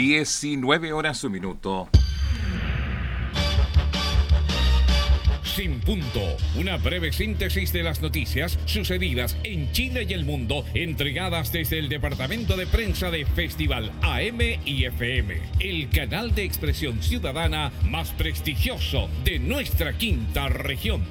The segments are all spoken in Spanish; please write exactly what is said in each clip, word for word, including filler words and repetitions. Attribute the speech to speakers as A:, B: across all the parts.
A: diecinueve horas un minuto.
B: Sin Punto, una breve síntesis de las noticias sucedidas en Chile y el mundo, entregadas desde el departamento de prensa de Festival A M y F M, el canal de expresión ciudadana más prestigioso de nuestra quinta región.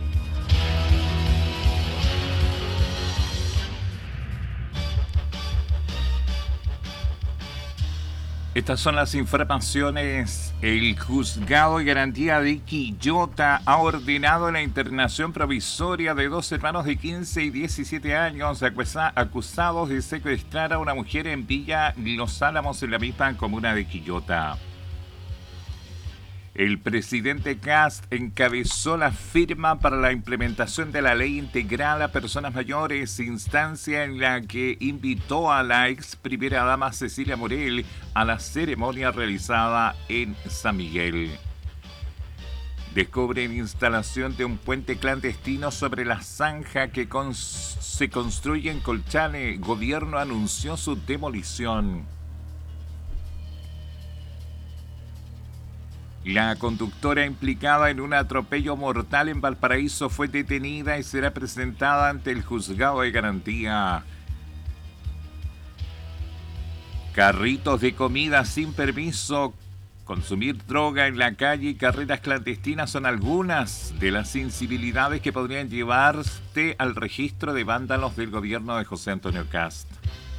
A: Estas son las informaciones. El juzgado de garantía de Quillota ha ordenado la internación provisoria de dos hermanos de quince y diecisiete años acusa- acusados de secuestrar a una mujer en Villa Los Álamos, en la misma comuna de Quillota. El presidente Kast encabezó la firma para la implementación de la Ley Integral a Personas Mayores, instancia en la que invitó a la ex primera dama Cecilia Morel a la ceremonia realizada en San Miguel. Descubren instalación de un puente clandestino sobre la zanja que cons- se construye en Colchane. Gobierno anunció su demolición. La conductora implicada en un atropello mortal en Valparaíso fue detenida y será presentada ante el juzgado de garantía. Carritos de comida sin permiso, consumir droga en la calle y carreras clandestinas son algunas de las incivilidades que podrían llevarte al registro de vándalos del gobierno de José Antonio Kast.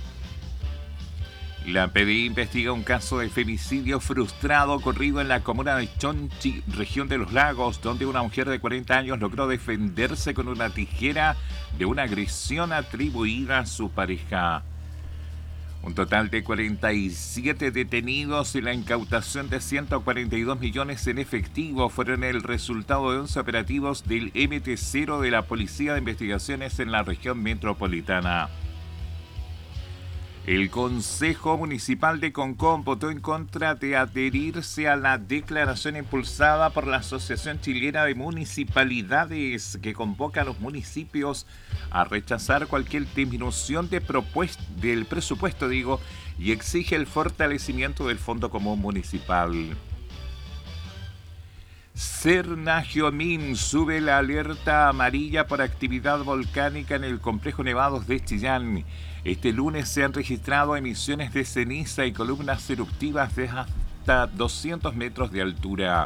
A: La P D I investiga un caso de femicidio frustrado ocurrido en la comuna de Chonchi, región de los Lagos, donde una mujer de cuarenta años logró defenderse con una tijera de una agresión atribuida a su pareja. Un total de cuarenta y siete detenidos y la incautación de ciento cuarenta y dos millones en efectivo fueron el resultado de once operativos del M T cero de la Policía de Investigaciones en la región metropolitana. El Consejo Municipal de Concón votó en contra de adherirse a la declaración impulsada por la Asociación Chilena de Municipalidades, que convoca a los municipios a rechazar cualquier disminución de propuest- del presupuesto, digo, y exige el fortalecimiento del Fondo Común Municipal. Cernagiomín sube la alerta amarilla por actividad volcánica en el complejo Nevados de Chillán. Este lunes se han registrado emisiones de ceniza y columnas eruptivas de hasta doscientos metros de altura.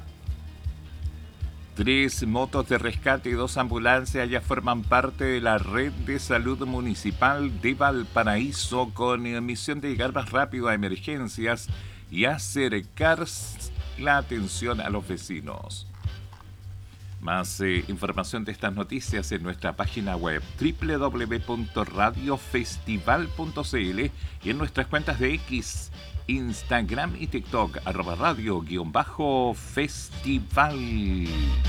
A: Tres motos de rescate y dos ambulancias ya forman parte de la red de salud municipal de Valparaíso, con misión de llegar más rápido a emergencias y acercar la atención a los vecinos. Más eh, información de estas noticias en nuestra página web doble u doble u doble u punto radio festival punto c l y en nuestras cuentas de X, Instagram y TikTok, arroba radio guión bajo festival.